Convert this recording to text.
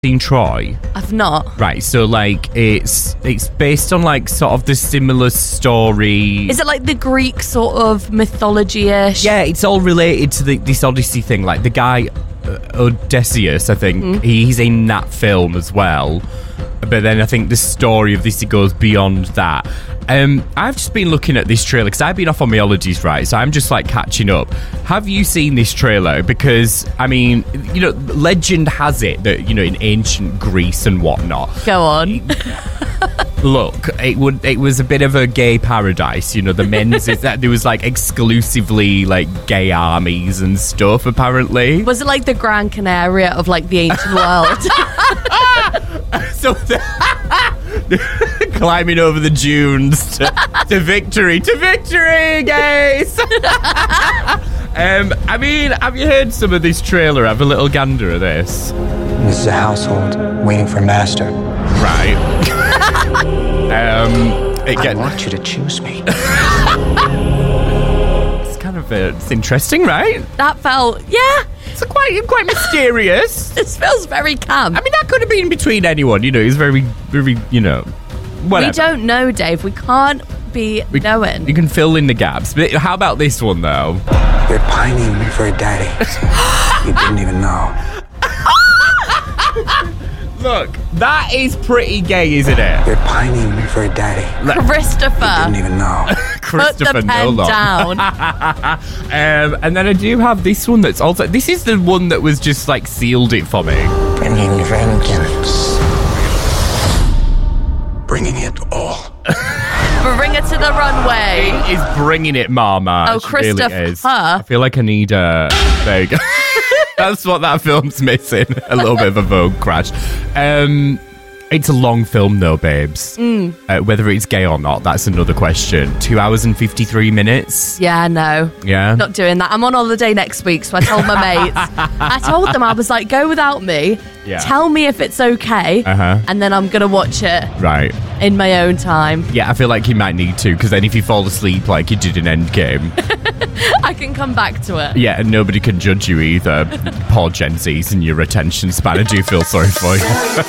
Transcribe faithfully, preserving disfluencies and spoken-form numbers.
seen Troy? I've not. Right, so like it's it's based on like sort of the similar story. Is it like the Greek sort of mythology-ish? Yeah, it's all related to the, this Odyssey thing. Like the guy uh, Odysseus, I think mm. he's in that film as well. But then I think the story of this, it goes beyond that. Um, I've just been looking at this trailer because I've been off on my holidays, right? So I'm just like catching up. Have you seen this trailer? Because, I mean, you know, legend has it that, you know, in ancient Greece and whatnot. Go on. Look, it would it was a bit of a gay paradise, you know, the men's is that there was like exclusively like gay armies and stuff apparently. Was it like the Gran Canaria of like the ancient world? So the, climbing over the dunes to, to victory, to victory, guys. um, I mean, have you heard some of this trailer? Have a little gander of this. This is a household waiting for master. Right. um, it I get, want you to choose me. It's kind of uh, it's interesting, right? That felt, yeah. It's quite quite mysterious. This feels very camp. I mean, that could have been between anyone, you know. It's very, very, you know, whatever. We don't know, Dave. We can't be we, knowing. You can fill in the gaps. But how about this one, though? You're pining for a daddy. You didn't even know. Look, that is pretty gay, isn't it? You're pining for a daddy. Christopher. You didn't even know. Christopher Put the pen Nolan. down. um, and then I do have this one that's also... This is the one that was just, like, sealed it for me. Bringing vengeance. Bringing it all. Bring it to the runway. It is bringing it, Mama. Oh, It really Christopher. is. I feel like I need a... There you go. That's what that film's missing. A little bit of a Vogue crash. Um, it's a long film, though, babes. Mm. Uh, whether it's gay or not, that's another question. Two hours and fifty-three minutes. Yeah, no. Yeah. Not doing that. I'm on holiday next week, so I told my mates. I told them, I was like, go without me. Yeah. Tell me if it's okay. Uh-huh. And then I'm going to watch it. Right. In my own time. Yeah, I feel like you might need to, because then if you fall asleep like you did in Endgame... I can come back to it. Yeah, and nobody can judge you either. Poor Gen Z's and your attention span. I do feel sorry for you.